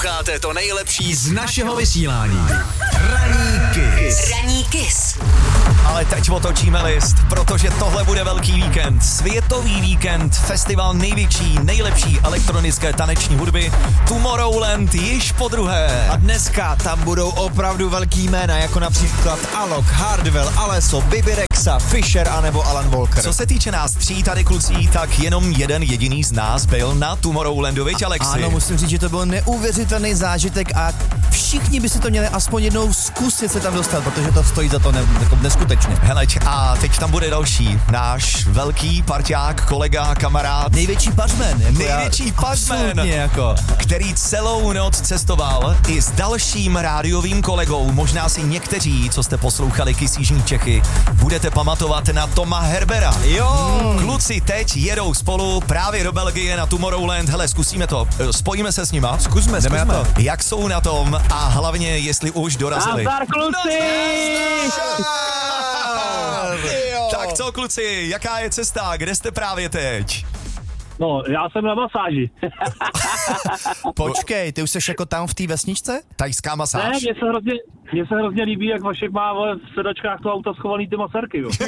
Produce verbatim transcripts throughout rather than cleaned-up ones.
Posloucháte to nejlepší z našeho vysílání. Ranní Kiss. Ranní Kiss. Ale teď otočíme list, protože tohle bude velký víkend. Světový víkend, festival největší, nejlepší elektronické taneční hudby Tomorrowland již po druhé. A dneska tam budou opravdu velký jména, jako například Alok, Hardwell, Alesso, Bibi Rexa, Fisher anebo Alan Walker. Co se týče nás tří tady klucí, tak jenom jeden jediný z nás byl na Tomorrowlandu, viď Alexi? Ano, musím říct, že to byl neuvěřitelný zážitek a všichni by si to měli aspoň jednou zkusit se tam dostat, protože to stojí za to ne, jako neskutečně. Heleč, a teď tam bude další, náš velký parťák, kolega, kamarád. Největší pařmen. Jako Největší pařmen, jako. který celou noc cestoval i s dalším rádiovým kolegou. Možná si někteří, co jste poslouchali Kiss Jižní Čechy, budete pamatovat na Toma Herbera. Jo. Kluci teď jedou spolu právě do Belgie na Tomorrowland. Hele, zkusíme to. Spojíme se s nima. Zkusme, Jdeme zkusme. na to. Jak jsou na tom a hlavně, jestli už dorazili. Nazdar, kluci! Tak co, kluci, jaká je cesta? Kde jste právě teď? No, já jsem na masáži. Počkej, ty už jsi jako tam v té vesničce? Tajská Ne, masáž? mně se hrozně, mně se hrozně líbí, jak Vašek má vole, v sedačkách to auto schovaný ty maserky, jo.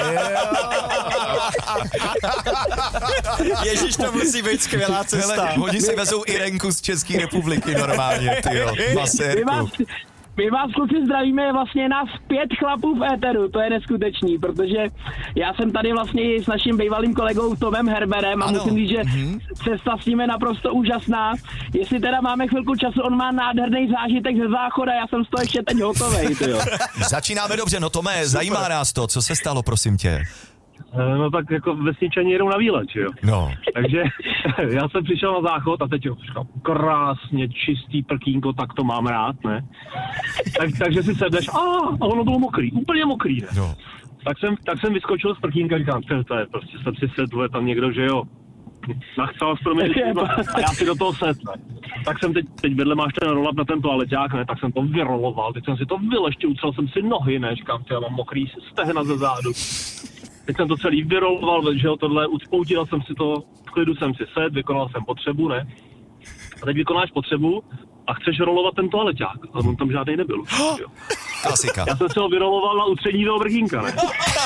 Ježíš, to musí být skvělá cesta. Hele, oni si vezou i renku z České republiky normálně, tyjo, My masérku. vás, my vás kluci zdravíme, vlastně nás pět chlapů v éteru, to je neskutečný, protože já jsem tady vlastně s naším bývalým kolegou Tomem Herberem a Ano. musím říct, že cesta s ním je naprosto úžasná. Jestli teda máme chvilku času, on má nádherný zážitek ze záchoda, já jsem z toho ještě teď hotovej, tyjo. Začínáme dobře, no Tome, zajímá nás to, co se stalo, prosím tě. No tak jako vesničani jedou na výlet, že jo. No. Takže já jsem přišel na záchod a teď jo, říkám, krásně čistý prkínko, tak to mám rád, ne? Tak, takže si sedneš, a, a ono bylo mokrý, úplně mokrý, ne? No. Tak jsem, tak jsem vyskočil z prkínka a říkám, to je prostě, jsem si sedl, je tam někdo, že jo, nachcal s proměnitím a já si do toho sedl, ne? Tak jsem teď, teď vedle máš ten roll-up na ten toaleťák, ne? Tak jsem to vyroloval, teď jsem si to vyleštil, ucel jsem si nohy, ne? Říkám, já mám mokrý stehna ze zádu. Teď jsem to celý vyroloval, že jo, tohle, uspoutil jsem si to, v klidu jsem si sedl, vykonal jsem potřebu, ne? A teď vykonáš potřebu a chceš rolovat ten toaleťák, ale on tam žádnej nebyl. Jo. Klasika. Já jsem se ho vyroloval na utření toho vrchínka, ne?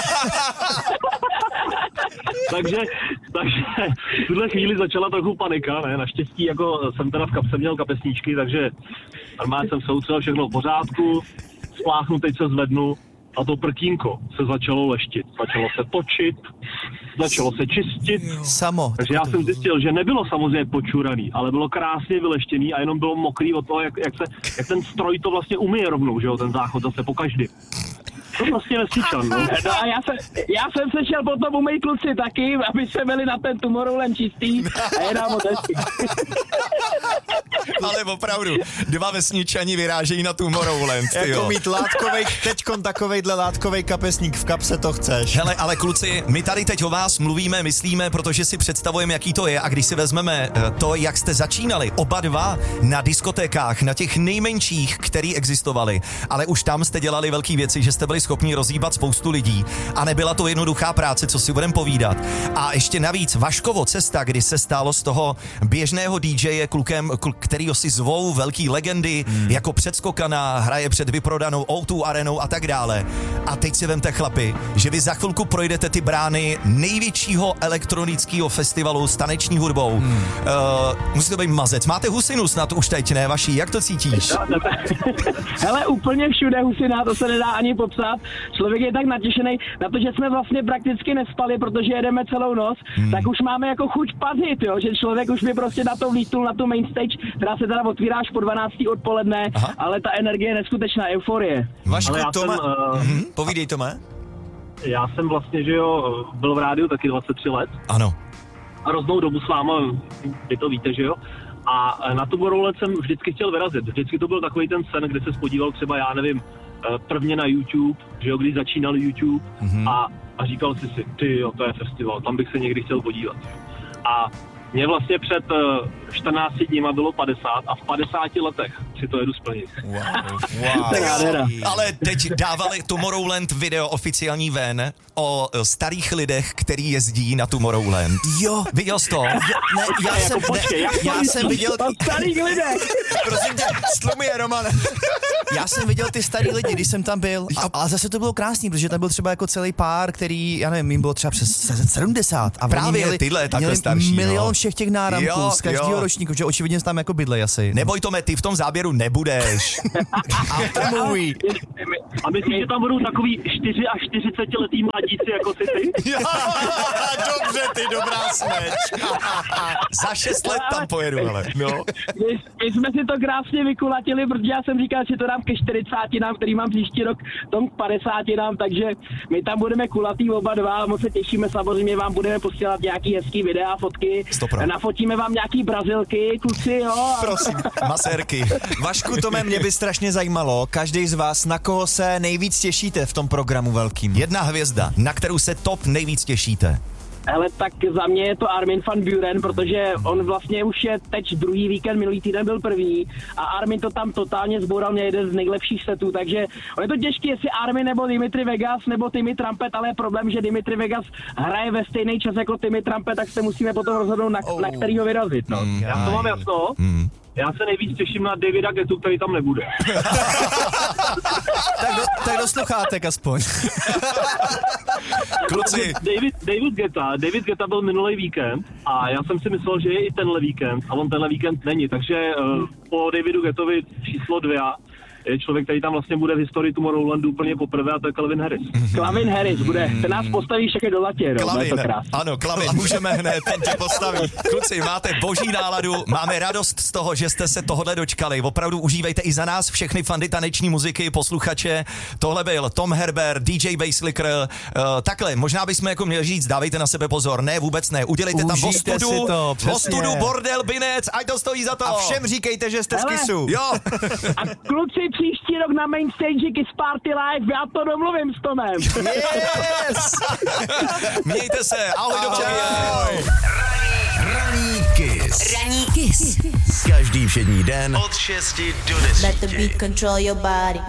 takže, takže v tuhle chvíli začala trochu panika, ne? Naštěstí jako jsem teda v kapse měl kapesníčky, takže normálně jsem se utřel všechno v pořádku, spláchnu, teď se zvednu. A to prkínko se začalo leštit, začalo se točit, začalo se čistit. Samo. Takže já jsem zjistil, že nebylo samozřejmě počuraný, ale bylo krásně vyleštěný a jenom bylo mokrý od toho, jak, jak, se, jak ten stroj to vlastně umyje rovnou, že jo, ten záchod zase po každý. To vlastně neslyšel, no. No a já, se, já jsem se šel potom umýt kluci taky, aby se byli na ten Tomorrowland čistý a je nám moc hezky. Ale opravdu, dva vesničani vyrážejí na Tomorrowland, tyjo. Jako mít látkovej, teďkon takovejhle látkovej kapesník v kapse, to chceš. Hele, ale kluci, my tady teď o vás mluvíme, myslíme, protože si představujeme, jaký to je a když si vezmeme to, jak jste začínali, oba dva na diskotékách, na těch nejmenších, který existovaly, ale už tam jste dělali velké věci, že jste byli schopni rozhýbat spoustu lidí a nebyla to jednoduchá práce, co si budeme povídat. A ještě navíc Vaškovo cesta, kdy se stálo z toho běžného dý džeje klukem, kl- kterýho si zvou velký legendy, hmm. jako předskokana, hraje před vyprodanou ó dva arenou a tak dále. A teď si vemte chlapi, že vy za chvilku projdete ty brány největšího elektronického festivalu s taneční hudbou. Hmm. Uh, musí to být mazec. Máte husinu snad už teď, ne, Vaší? Jak to cítíš? Hele, úplně všude husina, to se nedá ani popsat. Člověk je tak natěšený na to, že jsme vlastně prakticky nespali, protože jedeme celou noc, hmm. tak už máme jako chuť pařit, jo, že člověk už by prostě na to vlítnul na tu main stage, která se teda otvírá až po dvanácté odpoledne, Aha. ale ta energie je neskutečná, euforie. Vašku, já Toma, jsem, uh, mm-hmm. povídej, Tome. Já jsem vlastně, že jo, byl v rádiu taky dvacet tři let. Ano. A hroznou dobu s váma, vy to víte, že jo? A na Tomorrowland jsem vždycky chtěl vyrazit. Vždycky to byl takový ten sen, kde se spodíval třeba, já nevím, prvně na YouTube, že jo, když začínal YouTube mm-hmm. a, a říkal si si, ty jo, to je festival, tam bych se někdy chtěl podívat. A mě vlastně před čtrnácti dníma bylo padesát a v padesáti letech si to jedu splnit. Wow, wow. Ale teď dávali Tomorrowland video oficiální ven o starých lidech, který jezdí na Tomorrowland. Jo. Viděl jsi to? Jo, ne, já, jsem, jako, počkej, ne, jak já jsem viděl... O starých lidech. Prosím je, Romane. Já jsem viděl ty starý lidi, když jsem tam byl, a, ale zase to bylo krásný, protože tam byl třeba jako celý pár, který, já nevím, jim bylo třeba přes sedmdesát. A Právě oni měli, tyhle takhle měli starší, milion no. všech těch náramků Jo, z každého jo. ročníku, že očividně tam jako bydlej asi. Neboj, Tome, ty v tom záběru nebudeš. A to mluví. A myslíš, že tam budou takový čtyři až čtyřicetiletý mladíci jako si ty? Dobře, ty dobrá smeč. Za šest let tam pojedu, ale no. My, my jsme si to krásně vykulatili, protože já jsem říkal, že to dám ke čtyřicátinám, který mám příští rok, tom k padesátinám, takže my tam budeme kulatý oba dva a moc se těšíme, samozřejmě vám budeme posílat nějaký hezký videa, fotky, Stopro. nafotíme vám nějaký brazilky, kluci, jo. A... Prosím, masérky. Vašku, Tome, mě by strašně zajímalo, každý z vás, na koho se nejvíc těšíte v tom programu velkým? Jedna hvězda, na kterou se top nejvíc těšíte. Hele, tak za mě je to Armin van Buuren, protože on vlastně už je teď druhý víkend, minulý týden byl první a Armin to tam totálně zboural, mě jeden z nejlepších setů, takže on je to těžký, jestli Armin nebo Dimitri Vegas nebo Timmy Trumpet, ale je problém, že Dimitri Vegas hraje ve stejný čas jako Timmy Trumpet, tak se musíme potom rozhodnout, na, Oh. na kterýho vyrazit, no. Mm, Já to mám jasno. Mm. Já se nejvíc těším na Davida Getu, který tam nebude. Tak do, tak do sluchátek aspoň. Kluci, David, David Geta, David Geta byl minulý víkend a já jsem si myslel, že je i tenhle víkend a on tenhle víkend není, takže uh, po Davidu Getovi číslo dvě je člověk, který tam vlastně bude v historii Tomorrowlandu úplně poprvé a to je Calvin Harris. Calvin Harris bude, ten nás postaví všechny do latě, no, bude Klavin, to krásný. ano, Klavin, můžeme hned, ten tě postaví. Kluci, máte boží náladu, máme radost z toho, že jste se tohle dočkali. Opravdu užívejte i za nás všechny fandy taneční muziky, posluchače. Tohle byl Tom Herbert, D J Basslicker. Uh, takhle, možná bychom jako měli říct, dávejte na sebe pozor. Ne, vůbec ne. Udělejte tam Užijte vostudu, si to, přesně. vostudu, bordel, binec, ať to stojí za to. A všem říkejte, že jste z Hele. Kissu. Jo, A kluci příští rok na main stage Kiss Party Live, já to domluvím s Tomem. yes. Mějte se, ahoj, ahoj. ahoj. Ranní Kiss. Ranní Kiss. Každý všední den od šesti do Let the deseti. beat control your body.